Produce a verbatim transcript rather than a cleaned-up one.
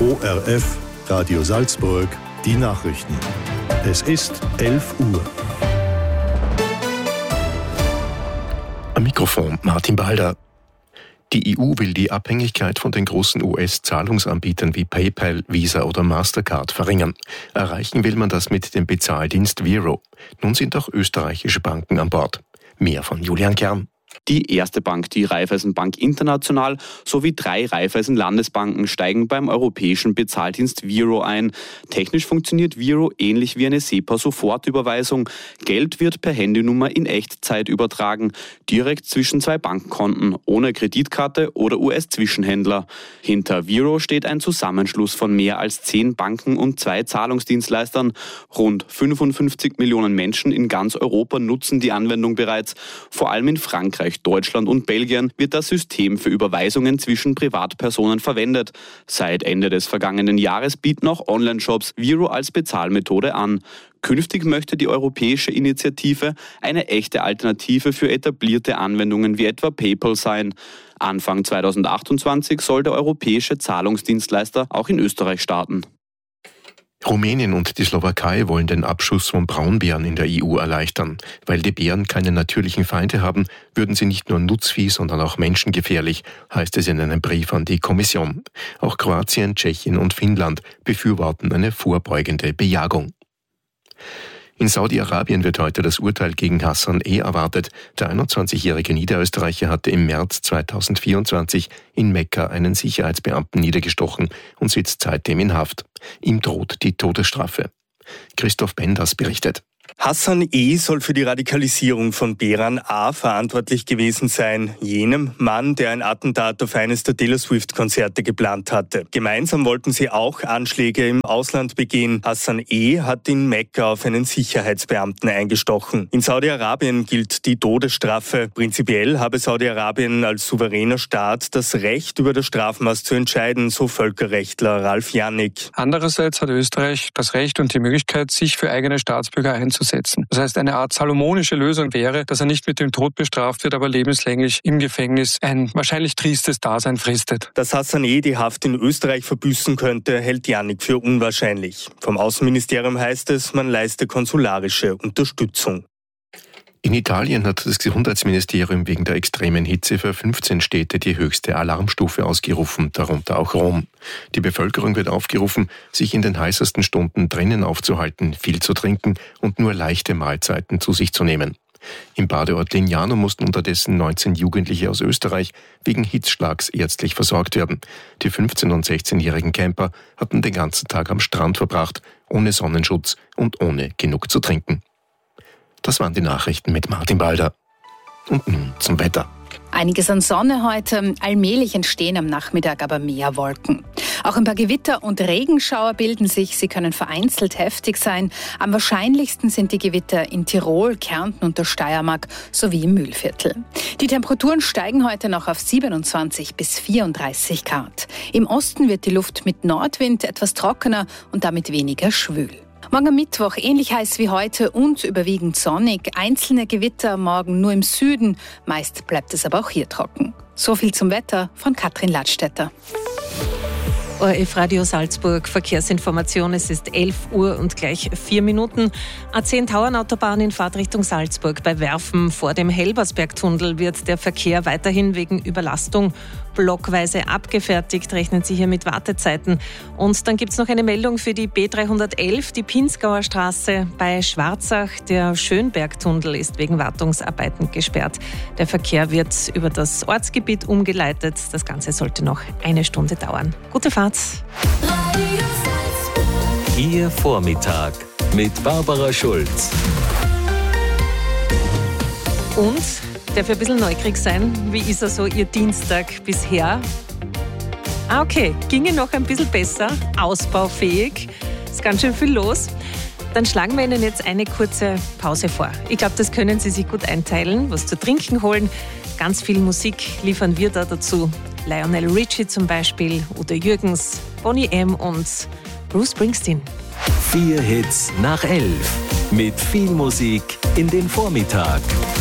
O R F, Radio Salzburg, die Nachrichten. Es ist elf Uhr. Am Mikrofon Martin Balder. Die E U will die Abhängigkeit von den großen U S-Zahlungsanbietern wie PayPal, Visa oder Mastercard verringern. Erreichen will man das mit dem Bezahldienst Vero. Nun sind auch österreichische Banken an Bord. Mehr von Julian Kern. Die erste Bank, die Raiffeisenbank International, sowie drei Raiffeisen-Landesbanken steigen beim europäischen Bezahldienst Vero ein. Technisch funktioniert Vero ähnlich wie eine SEPA-Sofortüberweisung. Geld wird per Handynummer in Echtzeit übertragen, direkt zwischen zwei Bankkonten, ohne Kreditkarte oder U S-Zwischenhändler. Hinter Vero steht ein Zusammenschluss von mehr als zehn Banken und zwei Zahlungsdienstleistern. Rund fünfundfünfzig Millionen Menschen in ganz Europa nutzen die Anwendung bereits, vor allem in Frankreich, Deutschland und Belgien wird das System für Überweisungen zwischen Privatpersonen verwendet. Seit Ende des vergangenen Jahres bieten auch Online-Shops Vero als Bezahlmethode an. Künftig möchte die europäische Initiative eine echte Alternative für etablierte Anwendungen wie etwa PayPal sein. Anfang zweitausendachtundzwanzig soll der europäische Zahlungsdienstleister auch in Österreich starten. Rumänien und die Slowakei wollen den Abschuss von Braunbären in der E U erleichtern. Weil die Bären keine natürlichen Feinde haben, würden sie nicht nur Nutzvieh, sondern auch menschengefährlich, heißt es in einem Brief an die Kommission. Auch Kroatien, Tschechien und Finnland befürworten eine vorbeugende Bejagung. In Saudi-Arabien wird heute das Urteil gegen Hassan E. erwartet. Der einundzwanzigjährige Niederösterreicher hatte im März zweitausendvierundzwanzig in Mekka einen Sicherheitsbeamten niedergestochen und sitzt seitdem in Haft. Ihm droht die Todesstrafe. Christoph Benders berichtet. Hassan E. soll für die Radikalisierung von Behran A. verantwortlich gewesen sein, jenem Mann, der ein Attentat auf eines der Taylor Swift-Konzerte geplant hatte. Gemeinsam wollten sie auch Anschläge im Ausland begehen. Hassan E. hat in Mekka auf einen Sicherheitsbeamten eingestochen. In Saudi-Arabien gilt die Todesstrafe. Prinzipiell habe Saudi-Arabien als souveräner Staat das Recht, über das Strafmaß zu entscheiden, so Völkerrechtler Ralf Jannik. Andererseits hat Österreich das Recht und die Möglichkeit, sich für eigene Staatsbürger einzusetzen. Das heißt, eine Art salomonische Lösung wäre, dass er nicht mit dem Tod bestraft wird, aber lebenslänglich im Gefängnis ein wahrscheinlich triestes Dasein fristet. Dass Hassan E. die Haft in Österreich verbüßen könnte, hält Jannik für unwahrscheinlich. Vom Außenministerium heißt es, man leiste konsularische Unterstützung. In Italien hat das Gesundheitsministerium wegen der extremen Hitze für fünfzehn Städte die höchste Alarmstufe ausgerufen, darunter auch Rom. Die Bevölkerung wird aufgerufen, sich in den heißesten Stunden drinnen aufzuhalten, viel zu trinken und nur leichte Mahlzeiten zu sich zu nehmen. Im Badeort Lignano mussten unterdessen neunzehn Jugendliche aus Österreich wegen Hitzschlags ärztlich versorgt werden. Die fünfzehn- und sechzehnjährigen Camper hatten den ganzen Tag am Strand verbracht, ohne Sonnenschutz und ohne genug zu trinken. Das waren die Nachrichten mit Martin Balder. Und nun zum Wetter. Einiges an Sonne heute, allmählich entstehen am Nachmittag aber mehr Wolken. Auch ein paar Gewitter und Regenschauer bilden sich, sie können vereinzelt heftig sein. Am wahrscheinlichsten sind die Gewitter in Tirol, Kärnten und der Steiermark sowie im Mühlviertel. Die Temperaturen steigen heute noch auf siebenundzwanzig bis vierunddreißig Grad. Im Osten wird die Luft mit Nordwind etwas trockener und damit weniger schwül. Morgen am Mittwoch ähnlich heiß wie heute und überwiegend sonnig. Einzelne Gewitter morgen nur im Süden. Meist bleibt es aber auch hier trocken. So viel zum Wetter von Katrin Ladstätter. O R F Radio Salzburg, Verkehrsinformation. Es ist elf Uhr und gleich vier Minuten. A zehn Tauernautobahn in Fahrtrichtung Salzburg. Bei Werfen vor dem Helbersbergtunnel wird der Verkehr weiterhin wegen Überlastung blockweise abgefertigt. Rechnen Sie hier mit Wartezeiten. Und dann gibt es noch eine Meldung für die B dreihundertelf, die Pinzgauer Straße bei Schwarzach. Der Schönbergtunnel ist wegen Wartungsarbeiten gesperrt. Der Verkehr wird über das Ortsgebiet umgeleitet. Das Ganze sollte noch eine Stunde dauern. Gute Fahrt. Ihr Vormittag mit Barbara Schulz. Und darf ein bisschen neugierig sein, wie ist er so Ihr Dienstag bisher? Ah, okay, ginge noch ein bisschen besser, ausbaufähig, ist ganz schön viel los. Dann schlagen wir Ihnen jetzt eine kurze Pause vor. Ich glaube, das können Sie sich gut einteilen, was zu trinken holen. Ganz viel Musik liefern wir da dazu. Lionel Richie zum Beispiel, Udo Jürgens, Boney M. und Bruce Springsteen. Vier Hits nach elf. Mit viel Musik in den Vormittag.